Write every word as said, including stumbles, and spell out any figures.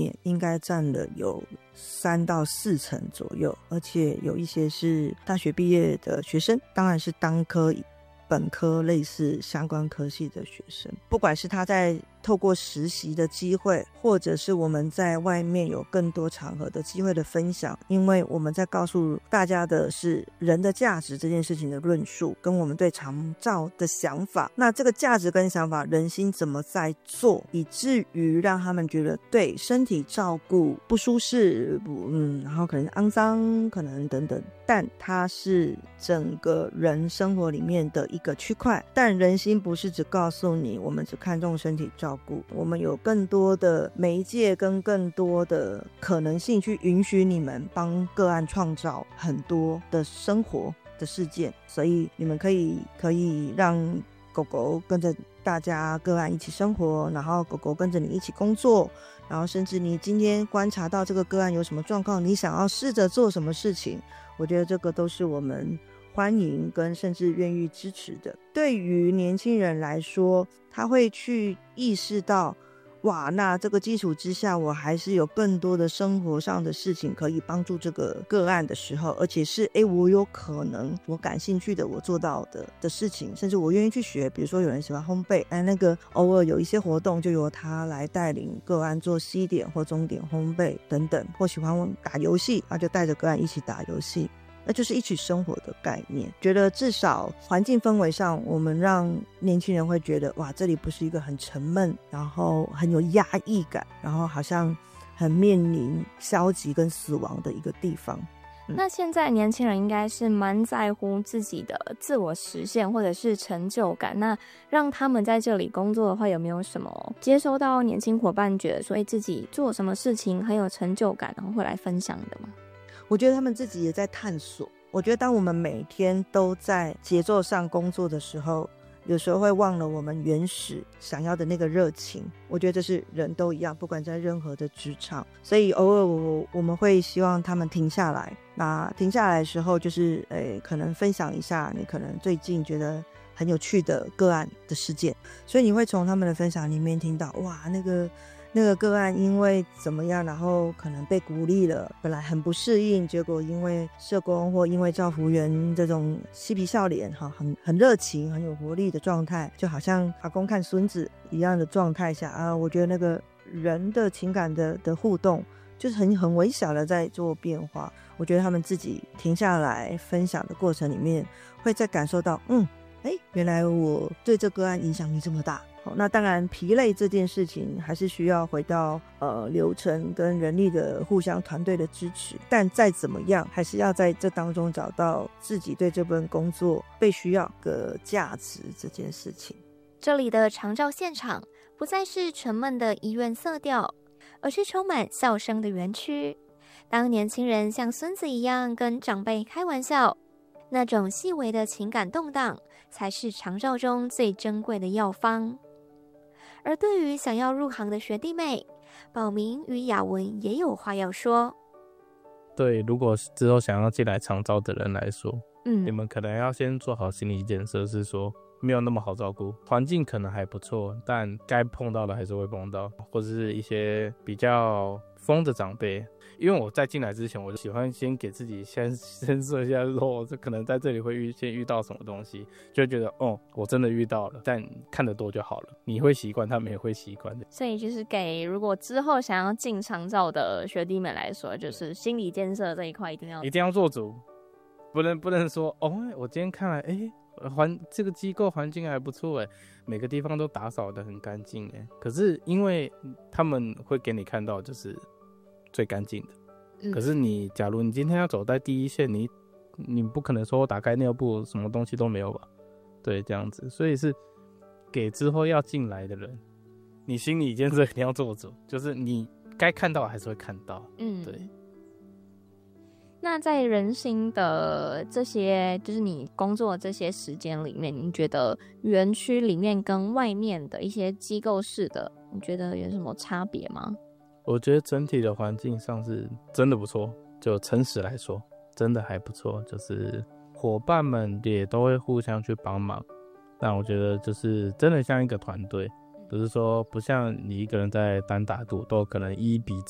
面应该占了有三到四成左右，而且有一些是大学毕业的学生，当然是当科本科类似相关科系的学生，不管是他在透过实习的机会，或者是我们在外面有更多场合的机会的分享，因为我们在告诉大家的是人的价值这件事情的论述，跟我们对长照的想法，那这个价值跟想法人心怎么在做，以至于让他们觉得对身体照顾不舒适，不嗯，然后可能肮脏，可能等等，但它是整个人生活里面的一个区块。但人心不是只告诉你我们只看重身体照顾，我们有更多的媒介跟更多的可能性去允许你们帮个案创造很多的生活的事件，所以你们可以可以让狗狗跟着大家个案一起生活，然后狗狗跟着你一起工作，然后甚至你今天观察到这个个案有什么状况，你想要试着做什么事情，我觉得这个都是我们欢迎跟甚至愿意支持的。对于年轻人来说，他会去意识到，哇，那这个基础之下我还是有更多的生活上的事情可以帮助这个个案的时候，而且是诶我有可能我感兴趣的我做到的的事情，甚至我愿意去学，比如说有人喜欢烘焙，哎，那个偶尔有一些活动就由他来带领个案做西点或中点烘焙等等，或喜欢打游戏，他就带着个案一起打游戏，那就是一起生活的概念。觉得至少环境氛围上，我们让年轻人会觉得，哇，这里不是一个很沉闷，然后很有压抑感，然后好像很面临消极跟死亡的一个地方。 嗯、那现在年轻人应该是蛮在乎自己的自我实现或者是成就感，那让他们在这里工作的话，有没有什么接收到年轻伙伴觉得说自己做什么事情很有成就感，然后会来分享的吗？ 我觉得他们自己也在探索。我觉得当我们每天都在节奏上工作的时候，有时候会忘了我们原始想要的那个热情。我觉得这是人都一样，不管在任何的职场，所以偶尔我我们会希望他们停下来。那停下来的时候，就是诶，可能分享一下你可能最近觉得很有趣的个案的事件，所以你会从他们的分享里面听到，哇，那个那个个案因为怎么样，然后可能被鼓励了，本来很不适应，结果因为社工或因为照服员这种嬉皮笑脸，很很热情很有活力的状态，就好像阿公看孙子一样的状态下啊，我觉得那个人的情感的的互动就是很很微小的在做变化。我觉得他们自己停下来分享的过程里面，会再感受到，嗯，哎，原来我对这个案影响力这么大。好，那当然疲累这件事情还是需要回到呃流程跟人力的互相团队的支持，但再怎么样还是要在这当中找到自己对这份工作被需要的价值这件事情。 这里的长照现场不再是沉闷的医院色调，而是充满笑声的园区。当年轻人像孙子一样跟长辈开玩笑，那种细微的情感动荡才是长照中最珍贵的药方。而对于想要入行的学弟妹，宝明与雅文也有话要说。 对，如果之后想要进来长照的人来说， 嗯， 你们可能要先做好心理建设，是说没有那么好照顾，环境可能还不错，但该碰到的还是会碰到，或者是一些比较疯的长辈。因为我在进来之前，我就喜欢先给自己先先设一下说，这可能在这里会遇先遇到什么东西，就觉得哦，我真的遇到了，但看得多就好了。你会习惯，他们也会习惯的。 所以就是给如果之后想要进长照的学弟们来说，就是心理建设这一块一定要一定要做足，不能不能说哦，我今天看来，哎。环这个机构环境还不错哎，每个地方都打扫得很干净哎。可是因为他们会给你看到就是最干净的、嗯，可是你假如你今天要走在第一线，你你不可能说我打开尿布什么东西都没有吧？对，这样子，所以是给之后要进来的人，你心理建设一定要做足，就是你该看到还是会看到，嗯，对。 那在人心的这些就是你工作这些时间里面，你觉得园区里面跟外面的一些机构式的，你觉得有什么差别吗？ 我觉得整体的环境上是真的不错，就诚实来说真的还不错，就是伙伴们也都会互相去帮忙，但我觉得就是真的像一个团队，不是说不像你一个人在单打独斗，可能一比